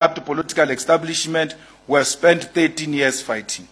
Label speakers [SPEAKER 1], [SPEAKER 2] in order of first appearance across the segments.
[SPEAKER 1] corrupt political establishment who have spent 13 years fighting.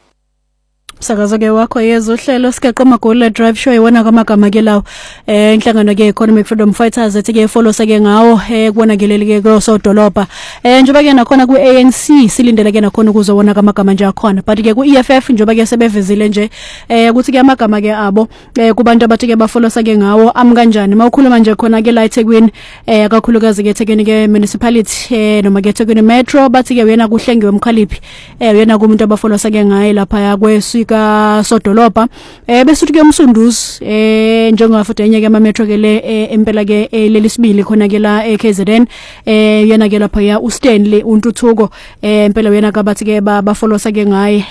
[SPEAKER 2] Sakaza ke wakho yezohlelo sigeqa magoli drive show iwona kamagama ke lawo inhlangano ke Economic Freedom Fighters ethi ke follow sake ngawo kubonakelele ke kusodolopha njoba ke nakhona ku ANC silindele ke nakhona ukuzobona kamagama nje akhona but ke ku EFF njoba ke sebevezile nje ukuthi ke amagama ke abo kubantu abathi ke bafollow sake ngawo kanjani mawukhuluma nje khona ke la eThekwini kakhulukazi ke eThekwini ke municipality noma ke eThekwini metro bathi ke uyena kuhlengiwe umkhaliphi uyena kumuntu abafollow sake ngaye lapha yakwesu ka sodolopha bese ke umsunduzi njengoba futhi enye ke ama metro ke le empela ke lelisibili khona ke la eKZN yena ke lapha ya uStanley uNtuthuko empela yena ka bathi ke bafollow sake ngaye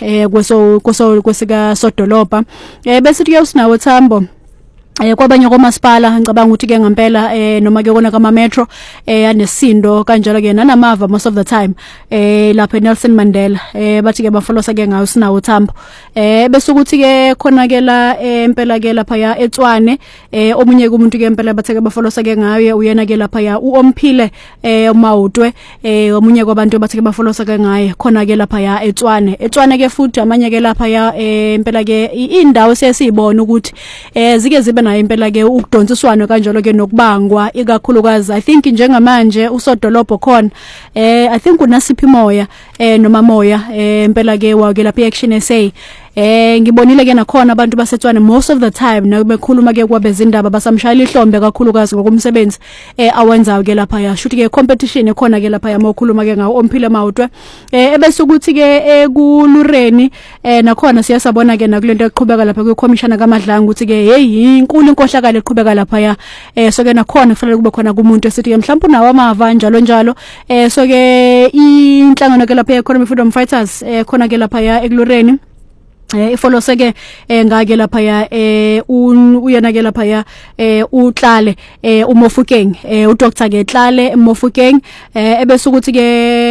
[SPEAKER 2] kwesika sodolopha bese ke usinawo Thambo kwabanye komasipala ngicabanga ukuthi ke ngempela noma ke kona kama metro anesindo kanjalo ke nanamava most of the time lapha eNelson Mandela bathi ke bafollow sake ngayo sinawo Thambo bese ukuthi ke khona ke la empela ke lapha ya eTswane omunye kumuntu ke empela bathe ke bafollow sake ngayo uyena ke lapha ya uOmphile uMawutwe omunye kwabantu bathe ke bafollow sake ngaye khona ke lapha ya eTswane ke futhi amanye ke lapha ya empela ke indawo sesiyibona ukuthi zike zibe nayo impela ke ukudonsiswana kanjalo ke nokubangwa ikakhulukazi I think njengamanje usodolopho khona I think uNasiphi Moya noma Moya impela ke wake lapha Action SA ngibonile ke nakhona abantu baseTswane most of the time nabekhuluma ke kwabezindaba basamshayela ihlombe kakhulukazi ngokumsebenzi awenzayo ke lapha ya shuthi ke competition ekhona ke lapha yamokhuluma ke ngawo Omphile Mawutwe ebese ukuthi ke kulureni nakhona siyasabona ke nakulento eqhubeka lapha kwiCommissioner kaMadlanga ukuthi ke hey inkulu inkohlakala eqhubeka lapha ya so ke nakhona kufanele kube khona kumuntu esithi ke mhlawumbe unawo amava njalo so ke inhlangano ke lapha eConomic Freedom Fighters khona ke lapha ya ekulureni ifollow seke ngake lapha ya uyena ke lapha ya uTlale uMofokeng uDr ke Tlale Mofokeng ebese ukuthi ke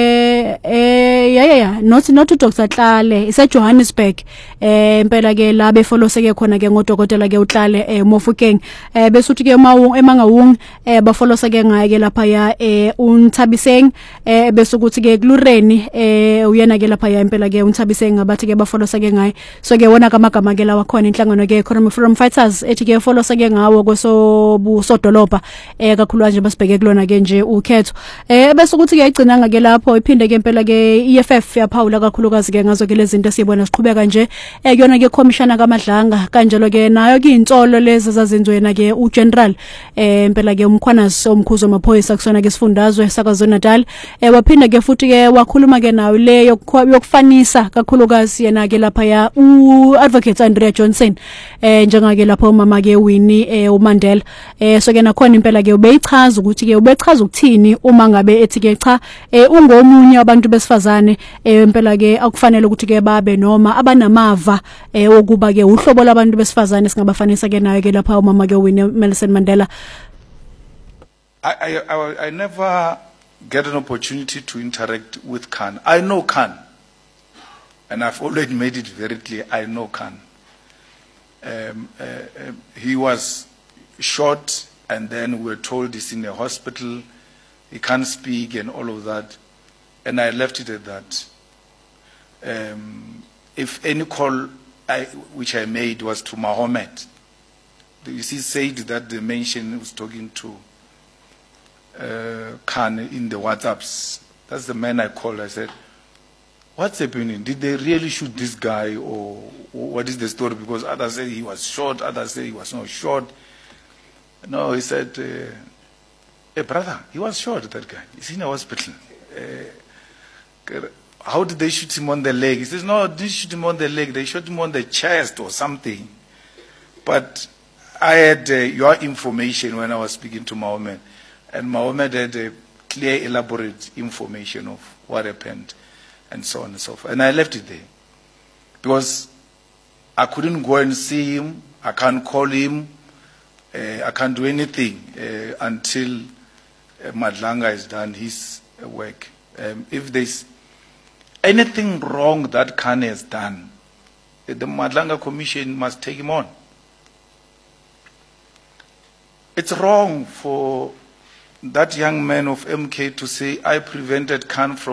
[SPEAKER 2] not uDr Tlale ise Johannesburg impela ke la befollow seke khona ke ngodokotela ke uTlale Mofokeng bese uthi ke emangawung bafollow seke ngaye ke lapha ya uNthabiseng bese ukuthi ke kulureni uyena ke lapha ya impela ke uNthabiseng abathi ke bafollow seke ngaye so ke wona kamagama ke lawa khona inhlangano ke Economic Freedom Fighters ethi ke follow sake ngawo kwesobusodolopha kakhulu nje basibheke kulona ke nje ukhetho bese ukuthi ke igcina ngake lapho iphinde ke impela ke EFF yaphawula kakhulukazi ke ngazo ke lezi zinto sibona siqhubeka nje kuyona ke Commissioner kaMadlanga kanjalo ke nayo ke insolo lezi zazenziwe na ke uGeneral impela ke umkhwanasi omkhuzo maphoyisa kusona ke sifundazwe saKwaZulu Natal waphinda ke futhi ke wakhuluma ke nayo le yokufanisa kakhulukazi yena ke lapha ya uAdvocate Andrea Johnson njengake lapho umama ke Winnie uMandela so ke nakhona impela ke ubeyichaza ukuthi ke ubechaza ukuthini uma ngabe ethi ke cha ungomunye abantu besifazane impela ke akufanele ukuthi ke babe noma abanamava wokuba ke uhlobo labantu besifazane singabafanisa ke nayo ke lapha umama ke Winnie Nelson Mandela.
[SPEAKER 1] I never get an opportunity to interact with Khan. I know Khan. And I've already made it very clear, I know Khan. He was shot and then we were told he's in a hospital, he can't speak and all of that. And I left it at that. If any call which I made was to Mohammed, you see, said that the mention was talking to Khan in the WhatsApps. That's the man I called. I said, what's happening? Did they really shoot this guy or what is the story? Because others say he was shot, others say he was not shot. No, he said, hey brother, he was shot, that guy. He's in a hospital. How did they shoot him on the leg? He says, no, they didn't shoot him on the leg. They shot him on the chest or something. But I had your information when I was speaking to Mohammed. And Mohammed had a clear, elaborate information of what happened. And so on and so forth. And I left it there. Because I couldn't go and see him. I can't call him. I can't do anything until Madlanga has done his work. If there's anything wrong that Khan has done, the Madlanga Commission must take him on. It's wrong for that young man of MK to say, I prevented Khan from